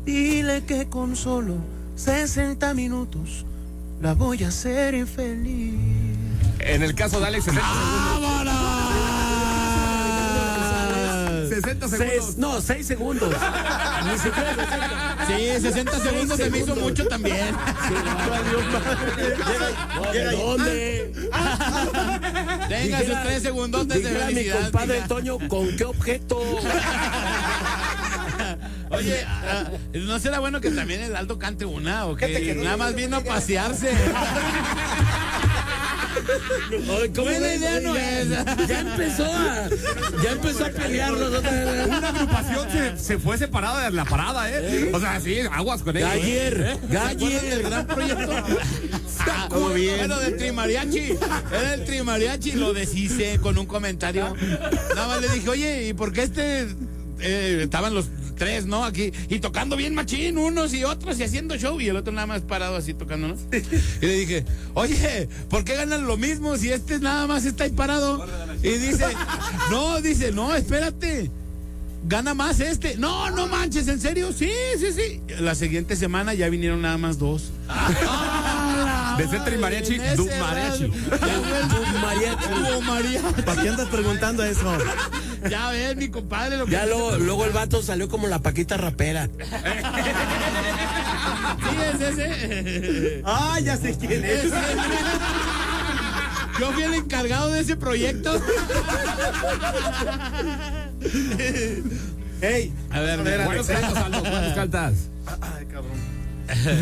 Dile que con solo 60 minutos la voy a hacer feliz. En el caso de Alex, 60 segundos. 60 segundos. No, 6 segundos. Ni siquiera 60. Sí, 60 segundos se me hizo mucho también. ¿Dónde? Tenga sus 3 segundos de Dígale a mi felicidad. compadre diga. Toño, ¿con qué objeto? Oye, ¿no será bueno que también el Aldo cante una? O que nada más vino a pasearse. Buena idea no es. Ya empezó a pelearnos otra vez. Una agrupación se fue separada de la parada, ¿eh? O sea, sí, aguas con ella. Galler, El gran proyecto. Bueno, del Trimariachi. Era el Trimariachi. Lo deshice con un comentario. Nada más le dije, oye, ¿y por qué estaban los 3, ¿no? Aquí, y tocando bien machín, unos y otros, y haciendo show, y el otro nada más parado así tocando, ¿no? Y le dije, oye, ¿por qué ganan lo mismo si este nada más está ahí parado? Y dice, no, espérate, gana más este. No manches, ¿en serio? Sí. La siguiente semana ya vinieron nada más 2. De ser Trimariachi, Du Mariachi. ¿Para qué andas preguntando eso? Ya ves, mi compadre. Lo que Ya luego el vato salió como la Paquita rapera. Sí, es ese. Ah, ya sé quién es. Yo fui el encargado de ese proyecto. Hey, A ver, ¿Cuántos cantas, Aldo? ¿Cuántos cantas? ay, cabrón.